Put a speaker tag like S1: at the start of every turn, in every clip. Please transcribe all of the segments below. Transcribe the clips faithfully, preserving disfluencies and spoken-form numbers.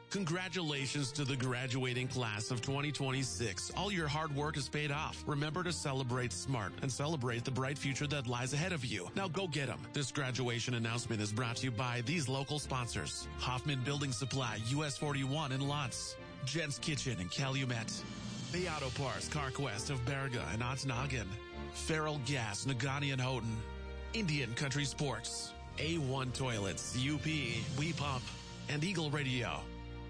S1: Congratulations to the graduating class of twenty twenty-six. All your hard work is paid off. Remember to celebrate smart and celebrate the bright future that lies ahead of you. Now go get them. This graduation announcement is brought to you by these local sponsors. Hoffman Building Supply, U S forty-one in Lutz. Jen's Kitchen in Calumet. Bay Auto Parts, CarQuest of Berga and Ottonogan. Farrell Gas, Nagani and Houghton. Indian Country Sports. A one Toilets, U P, We Pump, and Eagle Radio.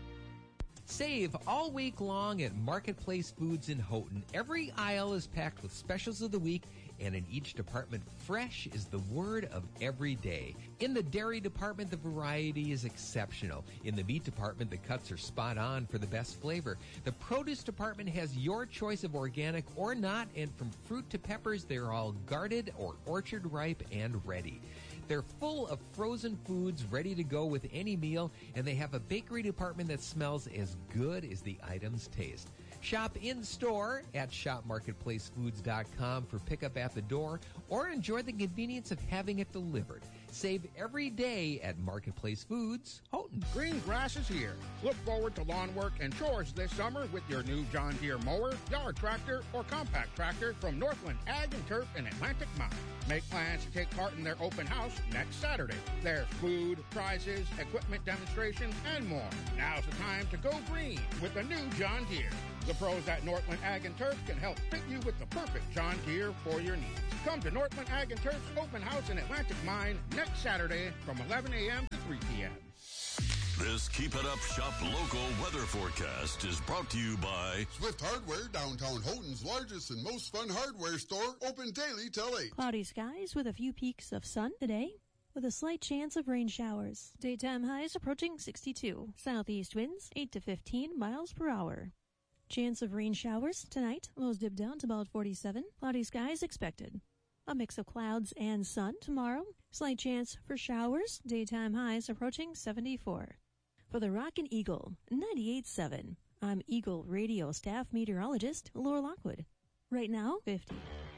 S2: Save all week long at Marketplace Foods in Houghton. Every aisle is packed with specials of the week, and in each department, fresh is the word of every day. In the dairy department, the variety is exceptional. In the meat department, the cuts are spot on for the best flavor. The produce department has your choice of organic or not, and from fruit to peppers, they're all guarded or orchard ripe and ready. They're full of frozen foods ready to go with any meal, and they have a bakery department that smells as good as the items taste. Shop in-store at shop marketplace foods dot com for pickup at the door, or enjoy the convenience of having it delivered. Save every day at Marketplace Foods, Houghton.
S3: Green grass is here. Look forward to lawn work and chores this summer with your new John Deere mower, yard tractor, or compact tractor from Northland Ag and Turf in Atlantic Mine. Make plans to take part in their open house next Saturday. There's food, prizes, equipment demonstrations, and more. Now's the time to go green with the new John Deere. The pros at Northland Ag and Turf can help fit you with the perfect John Deere for your needs. Come to Northland Ag and Turf's open house in Atlantic Mine next Saturday from eleven a.m. to three p.m.
S4: This Keep It Up Shop local weather forecast is brought to you by
S5: Swift Hardware, downtown Houghton's largest and most fun hardware store, open daily till eight.
S6: Cloudy skies with a few peaks of sun today, with a slight chance of rain showers. Daytime highs approaching sixty-two. Southeast winds eight to fifteen miles per hour. Chance of rain showers tonight. Lows dip down to about forty-seven. Cloudy skies expected. A mix of clouds and sun tomorrow. Slight chance for showers. Daytime highs approaching seventy-four. For the Rockin' Eagle ninety-eight point seven, I'm Eagle Radio staff meteorologist Laura Lockwood. Right now, fifty.